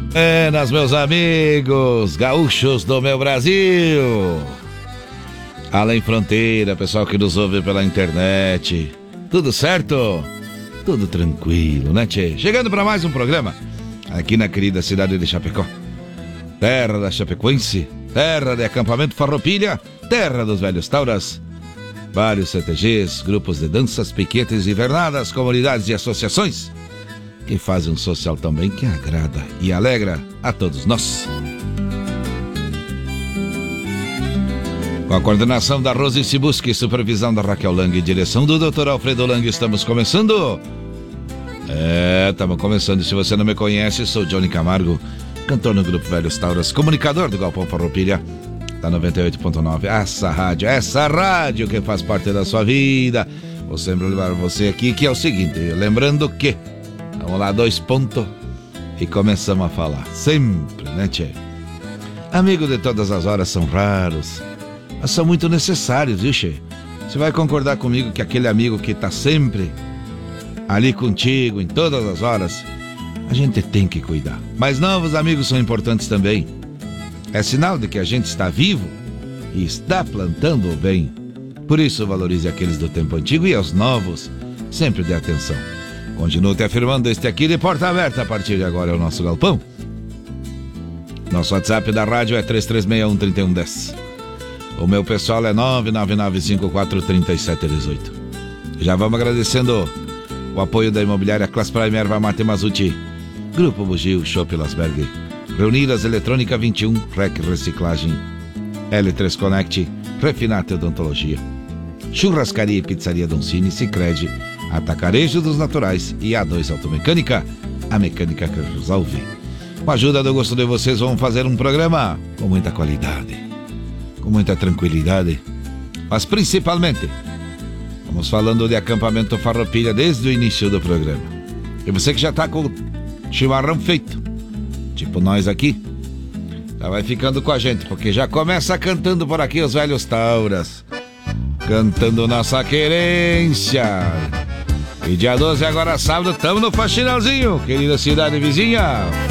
Buenas, meus amigos, gaúchos do meu Brasil. Além fronteira, pessoal que nos ouve pela internet. Tudo certo? Tudo tranquilo, né, tchê? Chegando para mais um programa aqui na querida cidade de Chapecó. Terra da Chapecoense, terra de acampamento Farroupilha, terra dos velhos tauras. Vários CTGs, grupos de danças, piquetes, invernadas, comunidades e associações que fazem um social também que agrada e alegra a todos nós. Com a coordenação da Rose Sibuski, supervisão da Raquel Lang e direção do Dr. Alfredo Lang, estamos começando. Estamos começando. Se você não me conhece, sou Johnny Camargo, cantor no Grupo Velhos Tauras, comunicador do Galpão Farroupilha, da 98.9. Essa rádio que faz parte da sua vida. Vou sempre levar você aqui, que é o seguinte, lembrando que vamos lá, 2 pontos e começamos a falar. Sempre, né, tchê? Amigos de todas as horas são raros, mas são muito necessários, viu, tchê? Você vai concordar comigo que aquele amigo que tá sempre ali contigo, em todas as horas, a gente tem que cuidar. Mas novos amigos são importantes também. É sinal de que a gente está vivo e está plantando o bem. Por isso, valorize aqueles do tempo antigo e aos novos sempre dê atenção. Continuo te afirmando, este aqui de porta aberta a partir de agora é o nosso galpão. Nosso WhatsApp da rádio é 3361-3110. O meu pessoal é 999543718. Já vamos agradecendo o apoio da imobiliária Class Prime, Erva Mate Mazuti, Grupo Bugio, Shop Lasberg, Reunidas Eletrônica 21, REC Reciclagem, L3 Connect, Refinate Odontologia, Churrascaria e Pizzaria Doncini, Sicredi, Atacarejo dos Naturais e A2 Automecânica, a mecânica que resolve. Com a ajuda do gosto de vocês, vamos fazer um programa com muita qualidade, com muita tranquilidade, mas principalmente vamos falando de acampamento Farroupilha desde o início do programa. E você que já tá com o chimarrão feito, tipo nós aqui, já vai ficando com a gente, porque já começa cantando por aqui os velhos tauras, cantando nossa querência. E dia 12, agora sábado, tamo no Faxinalzinho, querida cidade vizinha.